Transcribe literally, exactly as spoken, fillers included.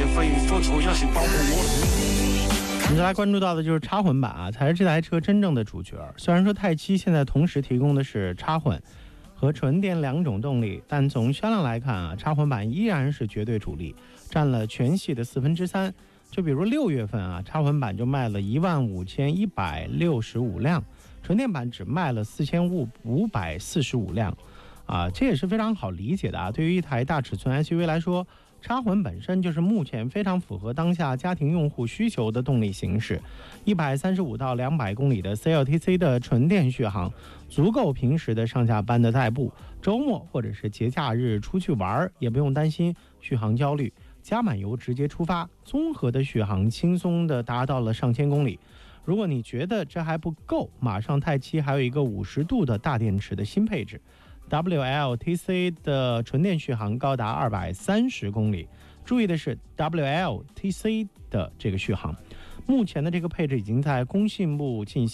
飞宇复仇，要是保护我。 我们来关注到的就是插混版啊，才是这台车真正的主角。虽然说泰七现在同时提供的是插混和纯电两种动力，但从销量来看啊，插混版依然是绝对主力，占了全系的四分之三。就比如六月份啊，插混版就卖了一万五千一百六十五辆，纯电版只卖了四千五百四十五辆，啊，这也是非常好理解的啊。对于一台大尺寸 S U V 来说，插混本身就是目前非常符合当下家庭用户需求的动力形式。一百三十五到两百公里的 C L T C 的纯电续航，足够平时的上下班的代步，周末或者是节假日出去玩也不用担心续航焦虑。加满油直接出发，综合的续航轻松的达到了上千公里。如果你觉得这还不够，马上泰七还有一个五十度的大电池的新配置 W L T C 的纯电续航高达二百三十公里。注意的是 W L T C 的这个续航，目前的这个配置已经在工信部进行